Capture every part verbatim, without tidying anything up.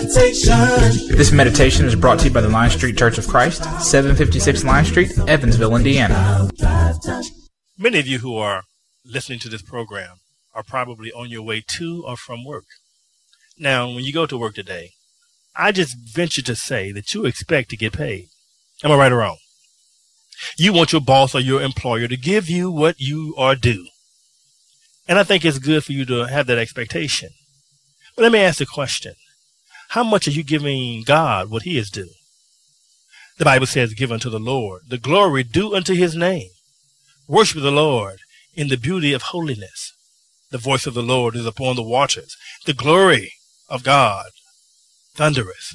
meditation. This meditation is brought to you by the Line Street Church of Christ, seven fifty-six Line Street, Evansville, Indiana. Many of you who are listening to this program are probably on your way to or from work. Now, when you go to work today, I just venture to say that you expect to get paid. Am I right or wrong? You want your boss or your employer to give you what you are due. And I think it's good for you to have that expectation. But let me ask the question. How much are you giving God what he is due? The Bible says, give unto the Lord the glory due unto his name. Worship the Lord in the beauty of holiness. The voice of the Lord is upon the waters. The glory of God thundereth.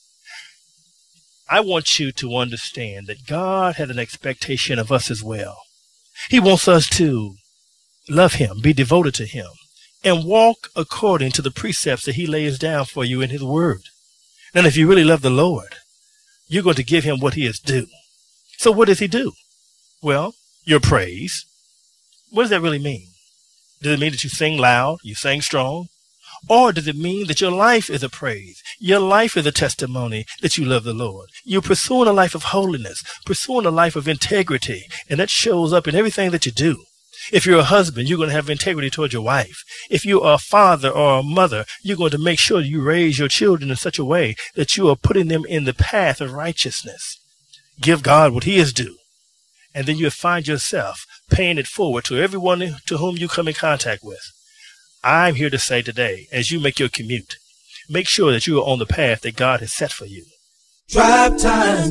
I want you to understand that God has an expectation of us as well. He wants us to love him, be devoted to him, and walk according to the precepts that he lays down for you in his word. And if you really love the Lord, you're going to give him what he is due. So what does he do? Well, your praise. What does that really mean? Does it mean that you sing loud, you sing strong? Or does it mean that your life is a praise? Your life is a testimony that you love the Lord. You're pursuing a life of holiness, pursuing a life of integrity, and that shows up in everything that you do. If you're a husband, you're going to have integrity towards your wife. If you are a father or a mother, you're going to make sure you raise your children in such a way that you are putting them in the path of righteousness. Give God what he is due. And then you'll find yourself paying it forward to everyone to whom you come in contact with. I'm here to say today, as you make your commute, make sure that you are on the path that God has set for you. Drive time.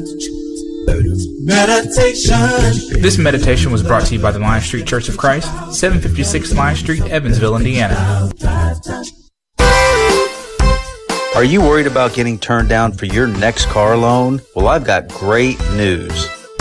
Meditation. This meditation was brought to you by the Line Street Church of Christ, seven fifty-six Line Street, Evansville, Indiana. Are you worried about getting turned down for your next car loan? Well, I've got great news.